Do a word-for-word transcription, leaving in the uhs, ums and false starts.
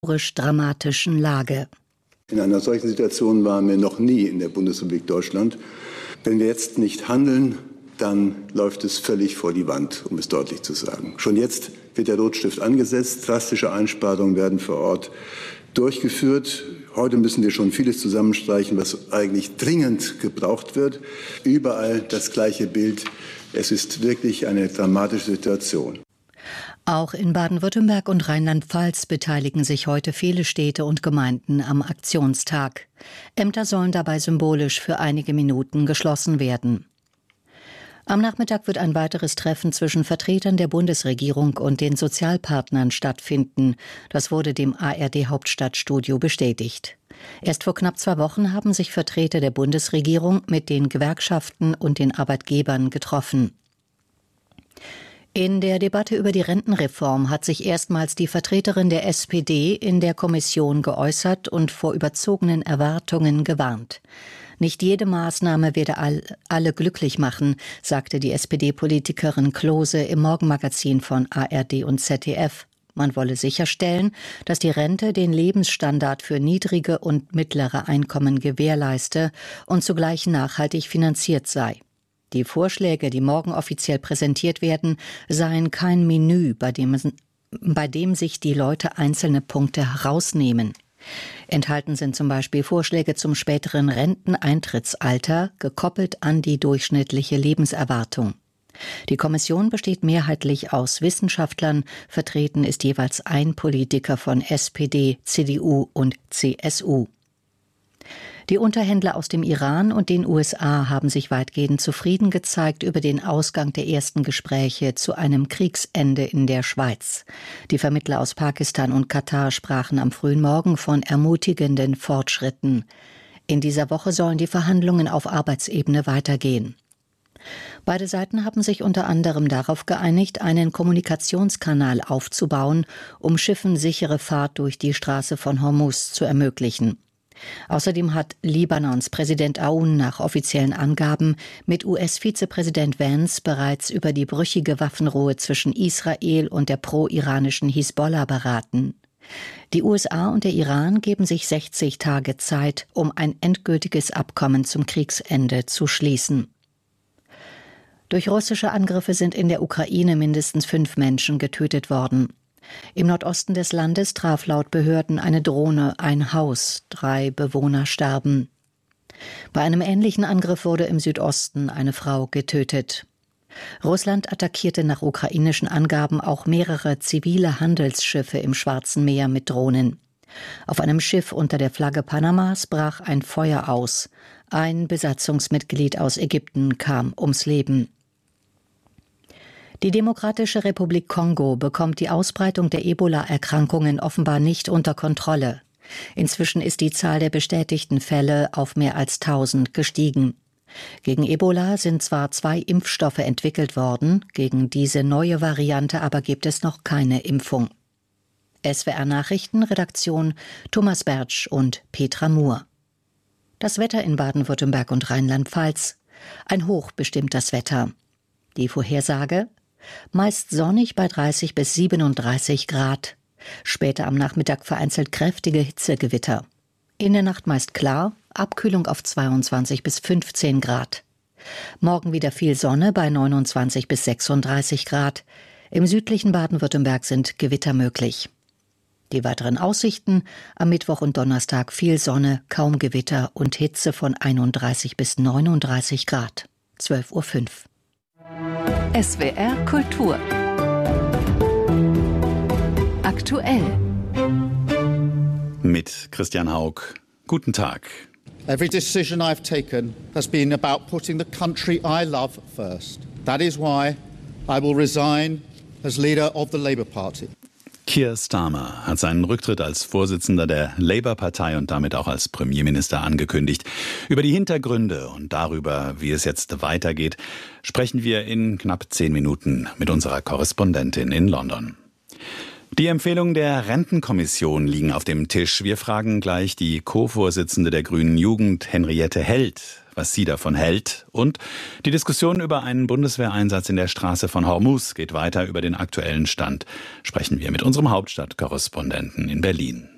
dramatischen Lage. In einer solchen Situation waren wir noch nie in der Bundesrepublik Deutschland. Wenn wir jetzt nicht handeln, dann läuft es völlig vor die Wand, um es deutlich zu sagen. Schon jetzt wird der Rotstift angesetzt. Drastische Einsparungen werden vor Ort durchgeführt. Heute müssen wir schon vieles zusammenstreichen, was eigentlich dringend gebraucht wird. Überall das gleiche Bild. Es ist wirklich eine dramatische Situation. Auch in Baden-Württemberg und Rheinland-Pfalz beteiligen sich heute viele Städte und Gemeinden am Aktionstag. Ämter sollen dabei symbolisch für einige Minuten geschlossen werden. Am Nachmittag wird ein weiteres Treffen zwischen Vertretern der Bundesregierung und den Sozialpartnern stattfinden. Das wurde dem A R D-Hauptstadtstudio bestätigt. Erst vor knapp zwei Wochen haben sich Vertreter der Bundesregierung mit den Gewerkschaften und den Arbeitgebern getroffen. In der Debatte über die Rentenreform hat sich erstmals die Vertreterin der S P D in der Kommission geäußert und vor überzogenen Erwartungen gewarnt. Nicht jede Maßnahme werde all, alle glücklich machen, sagte die S P D-Politikerin Klose im Morgenmagazin von A R D und Z D F. Man wolle sicherstellen, dass die Rente den Lebensstandard für niedrige und mittlere Einkommen gewährleiste und zugleich nachhaltig finanziert sei. Die Vorschläge, die morgen offiziell präsentiert werden, seien kein Menü, bei dem, bei dem sich die Leute einzelne Punkte herausnehmen. Enthalten sind zum Beispiel Vorschläge zum späteren Renteneintrittsalter, gekoppelt an die durchschnittliche Lebenserwartung. Die Kommission besteht mehrheitlich aus Wissenschaftlern, vertreten ist jeweils ein Politiker von S P D, C D U und C S U. Die Unterhändler aus dem Iran und den U S A haben sich weitgehend zufrieden gezeigt über den Ausgang der ersten Gespräche zu einem Kriegsende in der Schweiz. Die Vermittler aus Pakistan und Katar sprachen am frühen Morgen von ermutigenden Fortschritten. In dieser Woche sollen die Verhandlungen auf Arbeitsebene weitergehen. Beide Seiten haben sich unter anderem darauf geeinigt, einen Kommunikationskanal aufzubauen, um Schiffen sichere Fahrt durch die Straße von Hormuz zu ermöglichen. Außerdem hat Libanons Präsident Aoun nach offiziellen Angaben mit U S-Vizepräsident Vance bereits über die brüchige Waffenruhe zwischen Israel und der pro-iranischen Hisbollah beraten. Die U S A und der Iran geben sich sechzig Tage Zeit, um ein endgültiges Abkommen zum Kriegsende zu schließen. Durch russische Angriffe sind in der Ukraine mindestens fünf Menschen getötet worden. Im Nordosten des Landes traf laut Behörden eine Drohne ein Haus. Drei Bewohner starben. Bei einem ähnlichen Angriff wurde im Südosten eine Frau getötet. Russland attackierte nach ukrainischen Angaben auch mehrere zivile Handelsschiffe im Schwarzen Meer mit Drohnen. Auf einem Schiff unter der Flagge Panamas brach ein Feuer aus. Ein Besatzungsmitglied aus Ägypten kam ums Leben. Die Demokratische Republik Kongo bekommt die Ausbreitung der Ebola-Erkrankungen offenbar nicht unter Kontrolle. Inzwischen ist die Zahl der bestätigten Fälle auf mehr als tausend gestiegen. Gegen Ebola sind zwar zwei Impfstoffe entwickelt worden, gegen diese neue Variante aber gibt es noch keine Impfung. S W R Nachrichten, Redaktion Thomas Bertsch und Petra Muhr. Das Wetter in Baden-Württemberg und Rheinland-Pfalz. Ein Hoch bestimmt das Wetter. Die Vorhersage: meist sonnig bei dreißig bis siebenunddreißig Grad. Später am Nachmittag vereinzelt kräftige Hitzegewitter. In der Nacht meist klar, Abkühlung auf zweiundzwanzig bis fünfzehn Grad. Morgen wieder viel Sonne bei neunundzwanzig bis sechsunddreißig Grad. Im südlichen Baden-Württemberg sind Gewitter möglich. Die weiteren Aussichten: am Mittwoch und Donnerstag viel Sonne, kaum Gewitter und Hitze von einunddreißig bis neununddreißig Grad. zwölf Uhr fünf. S W R Kultur. Aktuell. Mit Christian Haug. Guten Tag. Every decision I've taken has been about putting the country I love first. That is why I will resign as leader of the Labour Party. Keir Starmer hat seinen Rücktritt als Vorsitzender der Labour-Partei und damit auch als Premierminister angekündigt. Über die Hintergründe und darüber, wie es jetzt weitergeht, sprechen wir in knapp zehn Minuten mit unserer Korrespondentin in London. Die Empfehlungen der Rentenkommission liegen auf dem Tisch. Wir fragen gleich die Co-Vorsitzende der Grünen Jugend, Henriette Held, was sie davon hält. Und die Diskussion über einen Bundeswehreinsatz in der Straße von Hormuz geht weiter. Über den aktuellen Stand sprechen wir mit unserem Hauptstadtkorrespondenten in Berlin.